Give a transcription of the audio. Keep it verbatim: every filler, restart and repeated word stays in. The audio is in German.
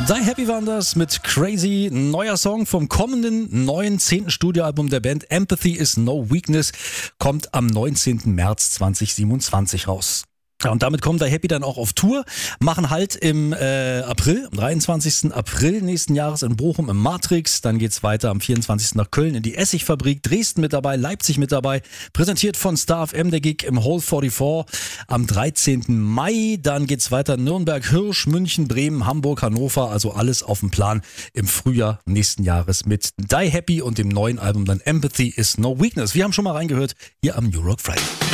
Die Happy waren das mit Crazy, neuer Song vom kommenden neuen zehnten Studioalbum der Band. Empathy is no weakness, kommt am neunzehnten März zweitausendsiebenundzwanzig raus. Ja, und damit kommen Die Happy dann auch auf Tour, machen halt im äh, April, am dreiundzwanzigsten April nächsten Jahres in Bochum im Matrix, dann geht's weiter am vierundzwanzigsten nach Köln in die Essigfabrik, Dresden mit dabei, Leipzig mit dabei, präsentiert von Star F M, der Gig im Hall vierundvierzig am dreizehnten Mai, dann geht's weiter Nürnberg, Hirsch, München, Bremen, Hamburg, Hannover, also alles auf dem Plan im Frühjahr nächsten Jahres mit Die Happy und dem neuen Album dann Empathy is no weakness. Wir haben schon mal reingehört hier am New Rock Friday.